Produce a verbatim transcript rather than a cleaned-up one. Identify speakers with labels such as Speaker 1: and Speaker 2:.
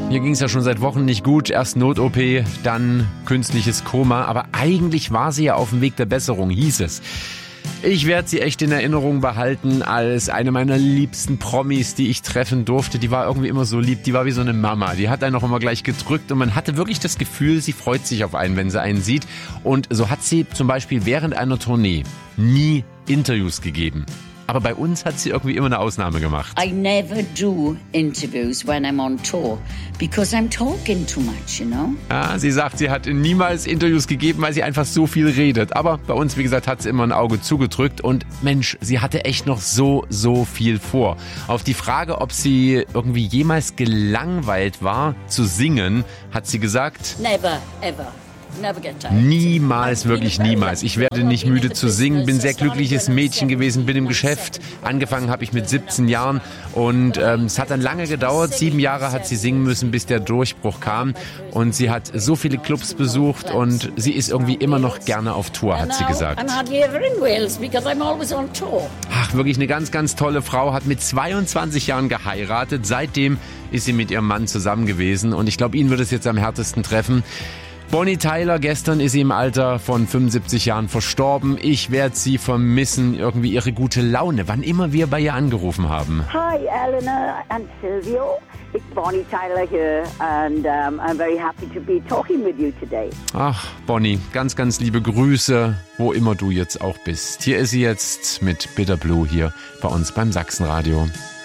Speaker 1: Mir ging es ja schon seit Wochen nicht gut. Erst Not-O P, dann künstliches Koma. Aber eigentlich war sie ja auf dem Weg der Besserung, hieß es. Ich werde sie echt in Erinnerung behalten als eine meiner liebsten Promis, die ich treffen durfte. Die war irgendwie immer so lieb, die war wie so eine Mama. Die hat einen auch immer gleich gedrückt und man hatte wirklich das Gefühl, sie freut sich auf einen, wenn sie einen sieht. Und so hat sie zum Beispiel während einer Tournee nie Interviews gegeben. Aber bei uns hat sie irgendwie immer eine Ausnahme gemacht.
Speaker 2: I never do interviews when I'm on tour because I'm talking too much, you know?
Speaker 1: Ja, sie sagt, sie hat niemals Interviews gegeben, weil sie einfach so viel redet. Aber bei uns, wie gesagt, hat sie immer ein Auge zugedrückt. Und Mensch, sie hatte echt noch so, so viel vor. Auf die Frage, ob sie irgendwie jemals gelangweilt war zu singen, hat sie gesagt:
Speaker 2: Never, ever.
Speaker 1: Niemals, wirklich niemals. Ich werde nicht müde zu singen, bin sehr glückliches Mädchen gewesen, bin im Geschäft. Angefangen habe ich mit siebzehn Jahren und ähm, es hat dann lange gedauert. Sieben Jahre hat sie singen müssen, bis der Durchbruch kam. Und sie hat so viele Clubs besucht und sie ist irgendwie immer noch gerne auf Tour, hat sie gesagt. Ach, wirklich eine ganz, ganz tolle Frau, hat mit zweiundzwanzig Jahren geheiratet. Seitdem ist sie mit ihrem Mann zusammen gewesen und ich glaube, ihn wird es jetzt am härtesten treffen. Bonnie Tyler, gestern ist sie im Alter von fünfundsiebzig Jahren verstorben. Ich werde sie vermissen, irgendwie ihre gute Laune, wann immer wir bei ihr angerufen haben.
Speaker 3: Hi Eleanor and Silvio, it's Bonnie Tyler here and um, I'm very happy to be talking with you today.
Speaker 1: Ach, Bonnie, ganz, ganz liebe Grüße, wo immer du jetzt auch bist. Hier ist sie jetzt mit Bitter Blue hier bei uns beim Sachsenradio.